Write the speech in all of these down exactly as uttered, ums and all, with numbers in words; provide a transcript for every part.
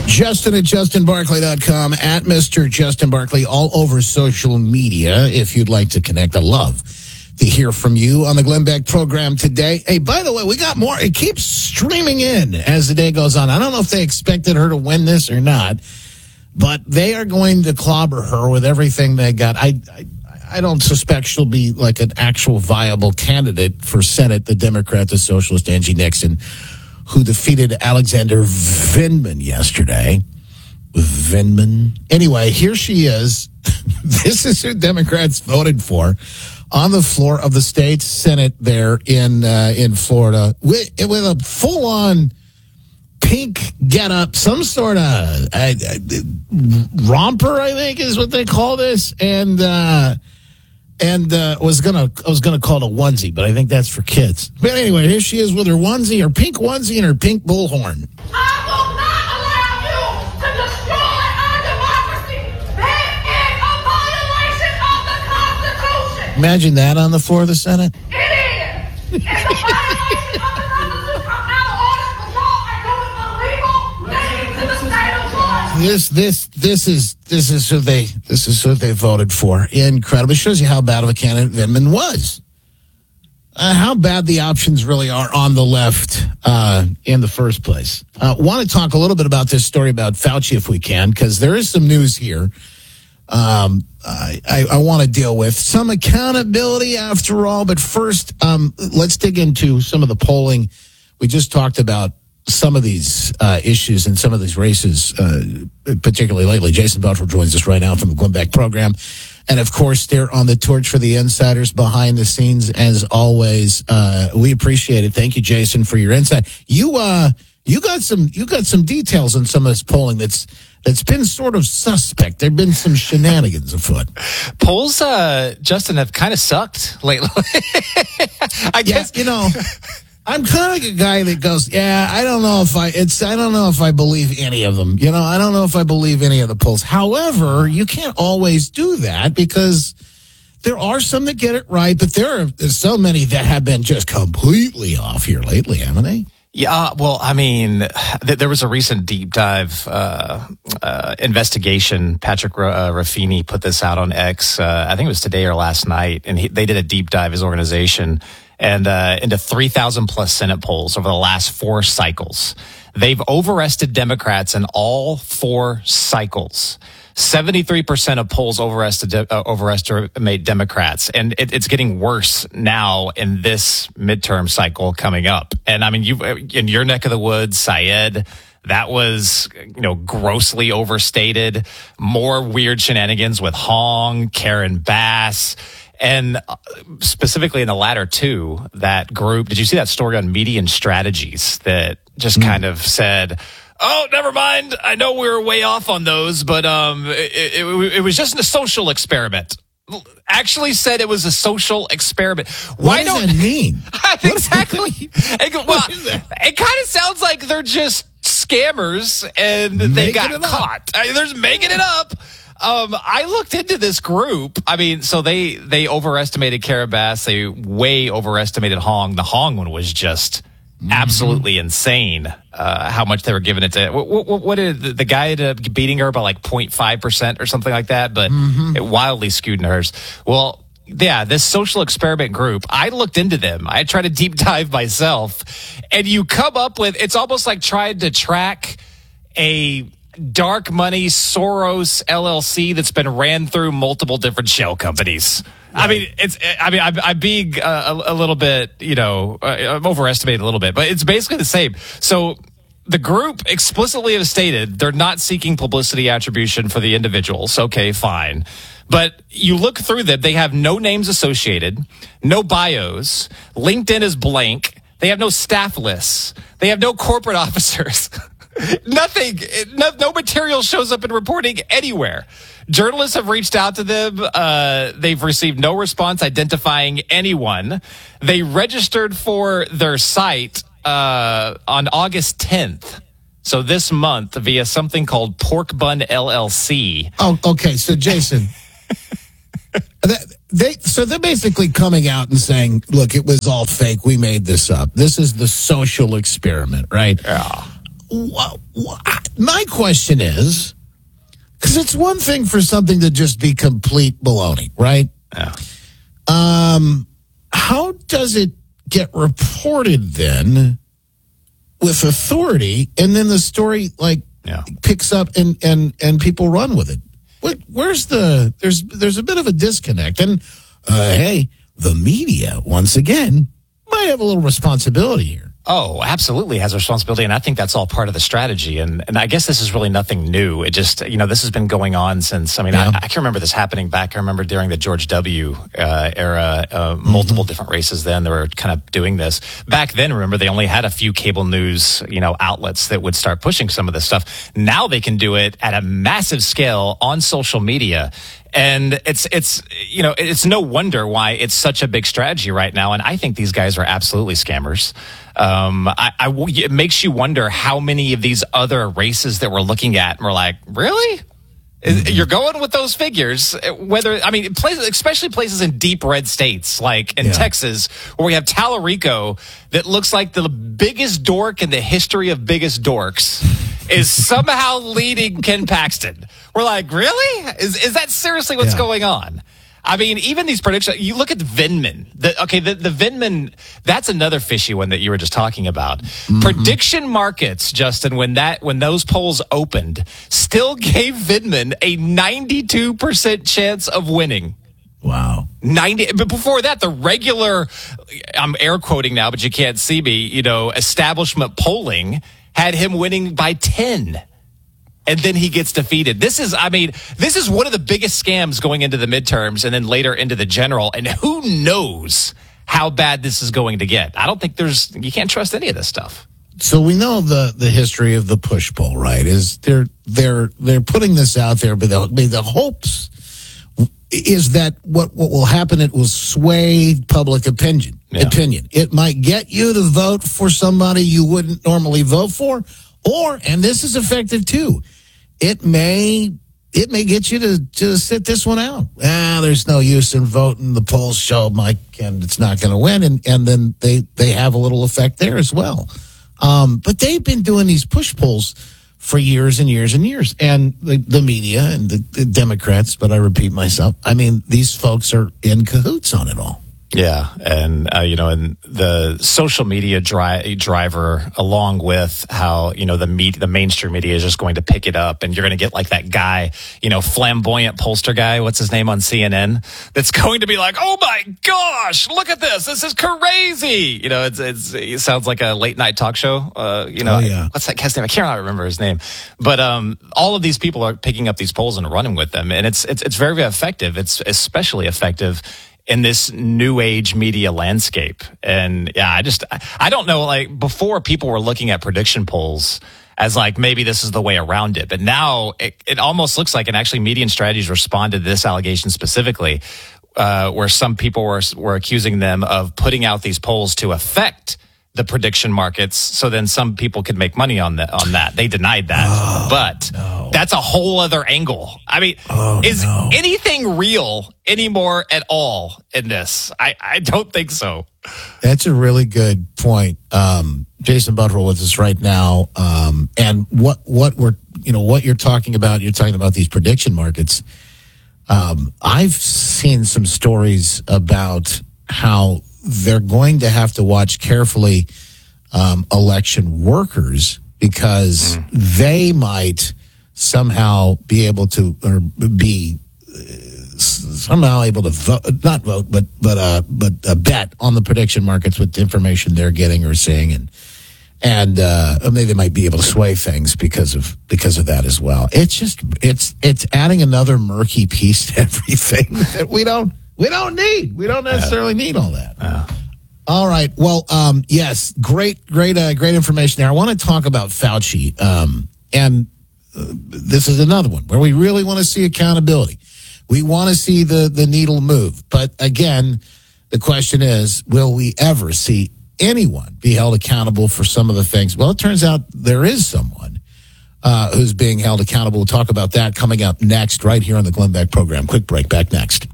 Justin at Justin Barkley dot com, at Mister Justin Barkley, all over social media if you'd like to connect. I love to hear from you on the Glenn Beck program today. Hey, by the way, we got more. It keeps streaming in as the day goes on. I don't know if they expected her to win this or not, but they are going to clobber her with everything they got. I, I, I don't suspect she'll be like an actual viable candidate for Senate, the Democrat, the socialist Angie Nixon, who defeated Alexander Vindman yesterday. Vindman. Anyway, here she is. This is who Democrats voted for on the floor of the state Senate there in uh, in Florida with, with a full-on pink getup, some sort of uh, romper, I think is what they call this, and uh, and uh, was gonna I was gonna call it a onesie, but I think that's for kids. But anyway, here she is with her onesie, her pink onesie, and her pink bullhorn. I will not allow you to destroy our democracy. That is a violation of the Constitution. Imagine that on the floor of the Senate. It is. It's a violation of the Constitution. I'm out of order for law and doing illegal things to the state of Florida. This this this is this is who they this is who they voted for. Incredible. It shows you how bad of a candidate Vindman was. Uh, how bad the options really are on the left uh, in the first place. Uh, want to talk a little bit about this story about Fauci if we can, because there is some news here. Um, I, I, I want to deal with some accountability after all. But first, um, let's dig into some of the polling. We just talked about some of these uh, issues and some of these races, uh, particularly lately. Jason Belfort joins us right now from the Glenn Beck program. And, of course, they're on the torch for the insiders behind the scenes, as always. Uh, we appreciate it. Thank you, Jason, for your insight. You uh, you got some you got some details on some of this polling that's that's been sort of suspect. There have been some shenanigans afoot. Polls, uh, Justin, have kind of sucked lately. I guess yeah, you know. I'm kind of a guy that goes, yeah, I don't know if I, it's, I don't know if I believe any of them. You know, I don't know if I believe any of the polls. However, you can't always do that because there are some that get it right, but there are so many that have been just completely off here lately, haven't they? Yeah, well, I mean, th- there was a recent deep dive uh, uh, investigation. Patrick uh, Ruffini put this out on X. Uh, I think it was today or last night, and he, they did a deep dive, his organization, and uh, into three thousand plus Senate polls over the last four cycles. They've overestimated Democrats in all four cycles. seventy-three percent of polls overestimate, uh, overestimate Democrats, and it, it's getting worse now in this midterm cycle coming up. And I mean, you in your neck of the woods, Syed, that was, you know, grossly overstated. More weird shenanigans with Hong, Karen Bass. And specifically in the latter two, that group, did you see that story on Median Strategies that just mm. kind of said, oh, never mind, I know we were way off on those, but um, it, it, it was just a social experiment. Actually said it was a social experiment. Why what does don't, that mean? Exactly. it, well, it kind of sounds like they're just scammers and making they got caught. I mean, they're just making it up. Um, I looked into this group. I mean, so they, they overestimated Karen Bass. They way overestimated Hong. The Hong one was just mm-hmm. absolutely insane, uh, how much they were giving it to. What, what, what did the, the guy ended up beating her by like zero point five percent or something like that, but mm-hmm. it wildly skewed in hers. Well, yeah, this social experiment group, I looked into them. I tried to deep dive myself, and you come up with, it's almost like trying to track a dark money Soros L L C that's been ran through multiple different shell companies. Right. I mean, it's. I mean, I'm, I'm being uh, a, a little bit, you know, uh, I'm overestimating a little bit, but it's basically the same. So the group explicitly has stated they're not seeking publicity attribution for the individuals. Okay, fine. But you look through them, they have no names associated, no bios. LinkedIn is blank. They have no staff lists. They have no corporate officers. Nothing, no, no material shows up in reporting anywhere. Journalists have reached out to them. Uh, they've received no response identifying anyone. They registered for their site uh, on August tenth. So this month via something called Pork Bun L L C. Oh, okay. So Jason, they so they're basically coming out and saying, look, it was all fake. We made this up. This is the social experiment, right? Yeah. What, what, my question is, because it's one thing for something to just be complete baloney, right? Yeah. Um, how does it get reported then with authority, and then the story like Yeah. picks up and, and, and people run with it? What, where's the there's there's a bit of a disconnect, and uh, hey, the media once again might have a little responsibility here. Oh, absolutely has a responsibility. And I think that's all part of the strategy. And and I guess this is really nothing new. It just, you know, this has been going on since, I mean, Yeah. I, I can remember this happening back. I remember during the George W. Uh, era, uh, multiple Mm-hmm. different races then they were kind of doing this. Back then, remember, they only had a few cable news, you know, outlets that would start pushing some of this stuff. Now they can do it at a massive scale on social media. And it's, it's, you know, it's no wonder why it's such a big strategy right now. And I think these guys are absolutely scammers. Um, I, I, it makes you wonder how many of these other races that we're looking at, and we're like, really? Mm-hmm. You're going with those figures? Whether, I mean, places, especially places in deep red states, like in Yeah. Texas, where we have Tallarico that looks like the biggest dork in the history of biggest dorks. Is somehow leading Ken Paxton. We're like, really? Is is that seriously what's Yeah. going on? I mean, even these predictions, you look at Vindman. The, okay, the, the Vindman, that's another fishy one that you were just talking about. Mm-hmm. Prediction markets, Justin, when that when those polls opened, still gave Vindman a ninety-two percent chance of winning. Wow. ninety, but before that, the regular, I'm air quoting now, but you can't see me, you know, establishment polling had him winning by ten. And then he gets defeated. This is, I mean, this is one of the biggest scams going into the midterms and then later into the general. And who knows how bad this is going to get? I don't think there's, you can't trust any of this stuff. So we know the, the history of the push poll, right? Is they're they're they're putting this out there, but the, the hopes is that what, what will happen, it will sway public opinion. Yeah. Opinion. It might get you to vote for somebody you wouldn't normally vote for, or, and this is effective too, it may it may get you to, to sit this one out. Ah, there's no use in voting. The polls show Mike and it's not going to win, and, and then they, they have a little effect there as well. Um, but they've been doing these push polls for years and years and years. And the, the media and the, the Democrats, but I repeat myself, I mean, these folks are in cahoots on it all. Yeah, and uh, you know, and the social media dri- driver, along with how you know the media, the mainstream media is just going to pick it up, and you're going to get like that guy, you know, flamboyant pollster guy. What's his name on C N N? That's going to be like, "Oh my gosh, look at this! This is crazy!" You know, it's, it's it sounds like a late night talk show. Uh, you know, Oh, yeah. what's that guy's name? I can't remember his name, but um, all of these people are picking up these polls and running with them, and it's it's it's very, very effective. It's especially effective in this new age media landscape. And yeah, I just, I don't know, like before people were looking at prediction polls as like, maybe this is the way around it. But now it, it almost looks like, and actually Median Strategies responded to this allegation specifically, uh, where some people were, were accusing them of putting out these polls to affect the prediction markets, so then some people could make money on that. On that, they denied that, oh, but no. That's a whole other angle. I mean, oh, is no. anything real anymore at all in this? I, I don't think so. That's a really good point. Um, Jason Buttrell with us right now, um, and what what we're you know what you're talking about. You're talking about these prediction markets. Um, I've seen some stories about how they're going to have to watch carefully um, election workers because mm. they might somehow be able to or be uh, somehow able to vote, not vote, but but uh, but uh, bet on the prediction markets with the information they're getting or seeing, and and uh, maybe they might be able to sway things because of because of that as well. It's just it's it's adding another murky piece to everything that we don't. We don't need. We don't necessarily need all that. Uh, all right. Well, um, yes, great, great, uh, great information there. I want to talk about Fauci, um, and uh, this is another one where we really want to see accountability. We want to see the the needle move. But again, the question is, will we ever see anyone be held accountable for some of the things? Well, it turns out there is someone uh, who's being held accountable. We'll talk about that coming up next, right here on the Glenn Beck program. Quick break. Back next.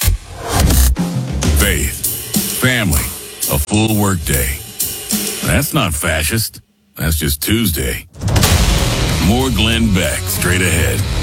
Faith, family, a full work day. That's not fascist. That's just Tuesday. More Glenn Beck straight ahead.